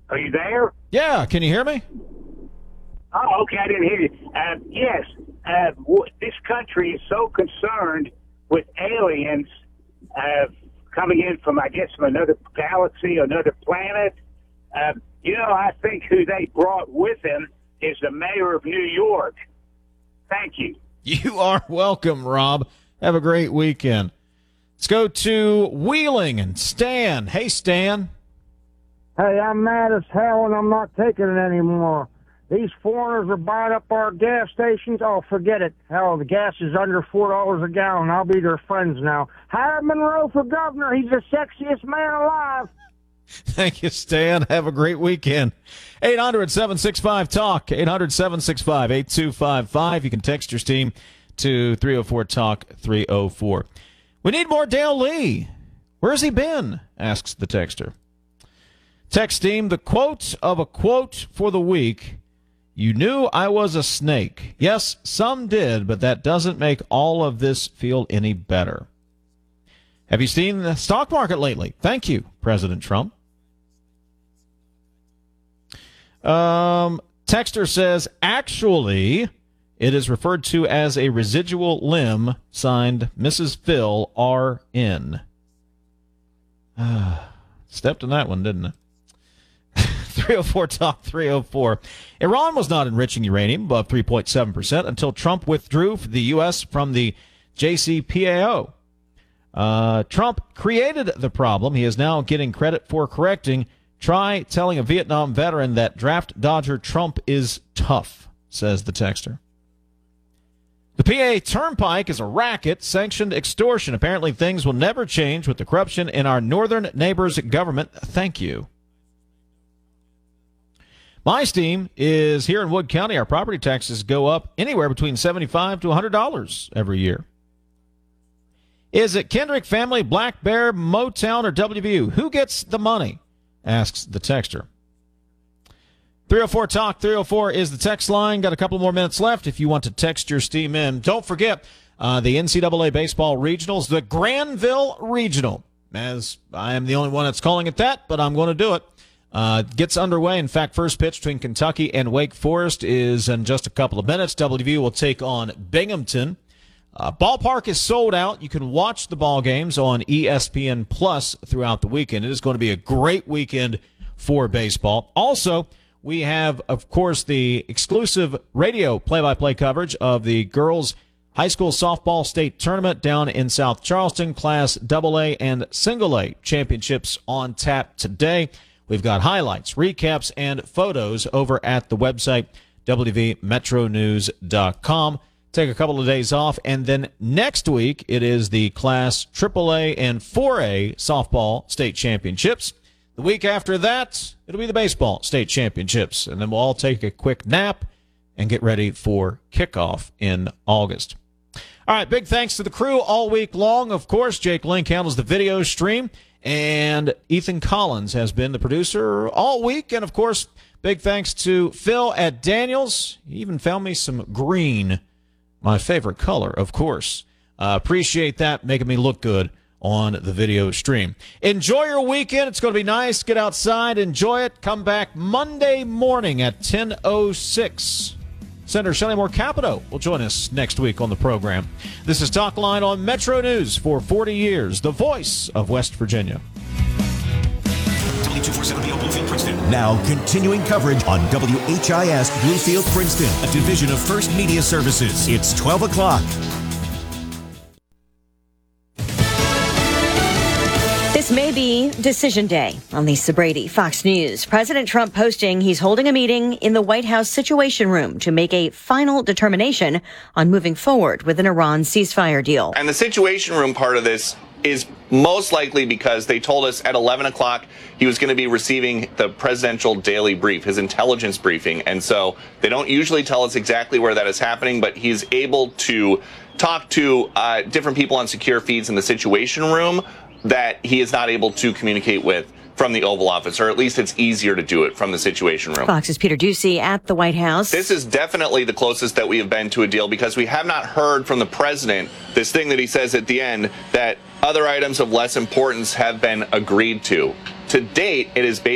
Are you there? Yeah, can you hear me? Oh, okay, I didn't hear you. Yes, this country is so concerned with aliens coming in from, I guess, from another galaxy, another planet. I think who they brought with them is the mayor of New York. Thank you. You are welcome, Rob. Have a great weekend. Let's go to Wheeling and Stan. Hey, Stan. Hey, I'm mad as hell and I'm not taking it anymore. These foreigners are buying up our gas stations. Oh, forget it. Hell, the gas is under $4 a gallon. I'll be their friends now. Hire Monroe for governor. He's the sexiest man alive. Thank you, Stan. Have a great weekend. 800-765-TALK, 800-765-8255. You can text your team to 304-TALK-304. We need more Dale Lee. Where's he been? Asks the texter. Text team, the quote of a quote for the week. You knew I was a snake. Yes, some did, but that doesn't make all of this feel any better. Have you seen the stock market lately? Thank you, President Trump. Texter says, actually, it is referred to as a residual limb, signed Mrs. Phil R.N. Stepped in that one, didn't it? 304-TALK 304. Iran was not enriching uranium above 3.7% until Trump withdrew the U.S. from the JCPOA. Trump created the problem. He is now getting credit for correcting. Try telling a Vietnam veteran that draft dodger Trump is tough, says the texter. The PA Turnpike is a racket, sanctioned extortion. Apparently things will never change with the corruption in our northern neighbor's government. Thank you. My steam is here in Wood County. Our property taxes go up anywhere between $75 to $100 every year. Is it Kendrick Family, Black Bear, Motown, or WVU? Who gets the money? Asks the texter. 304-TALK 304 is the text line. Got a couple more minutes left if you want to text your steam in. Don't forget the NCAA baseball regionals, the Granville Regional, as I am the only one that's calling it that, but I'm going to do it. Gets underway. In fact, first pitch between Kentucky and Wake Forest is in just a couple of minutes. WVU will take on Binghamton. Ballpark is sold out. You can watch the ball games on ESPN Plus throughout the weekend. It is going to be a great weekend for baseball. Also, we have, of course, the exclusive radio play-by-play coverage of the girls' high school softball state tournament down in South Charleston. Class AA and Single A championships on tap today. We've got highlights, recaps, and photos over at the website, wvmetronews.com. Take a couple of days off, and then next week it is the Class AAA and 4A softball state championships. The week after that, it'll be the baseball state championships, and then we'll all take a quick nap and get ready for kickoff in August. All right, big thanks to the crew all week long. Of course, Jake Link handles the video stream, and Ethan Collins has been the producer all week. And, of course, big thanks to Phil at Daniels. He even found me some green, my favorite color, of course. Appreciate that, making me look good on the video stream. Enjoy your weekend. It's going to be nice. Get outside, enjoy it. Come back Monday morning at 10:06. Senator Shelley Moore Capito will join us next week on the program. This is Talk Line on Metro News for 40 years, the voice of West Virginia. W247 Bluefield, Princeton. Now continuing coverage on WHIS Bluefield, Princeton, a division of First Media Services. It's 12 o'clock. This may be decision day on Lisa Brady, Fox News. President Trump posting he's holding a meeting in the White House Situation Room to make a final determination on moving forward with an Iran ceasefire deal. And the Situation Room part of this is most likely because they told us at 11 o'clock he was going to be receiving the presidential daily brief, his intelligence briefing. And so they don't usually tell us exactly where that is happening, but he's able to talk to different people on secure feeds in the Situation Room that he is not able to communicate with from the Oval Office, or at least it's easier to do it from the Situation Room. Fox's Peter Doocy at the White House. This is definitely the closest that we have been to a deal because we have not heard from the president this thing that he says at the end that other items of less importance have been agreed to. To date, it is basically